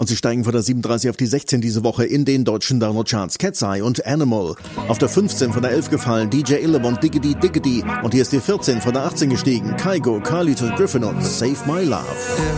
Und sie steigen von der 37 auf die 16 diese Woche in den deutschen Download-Charts. Cat's Eye und Animal. Auf der 15 von der 11 gefallen DJ Illum und Diggity Diggity. Und hier ist die 14 von der 18 gestiegen. Kygo, Carlito Griffin und Save My Love.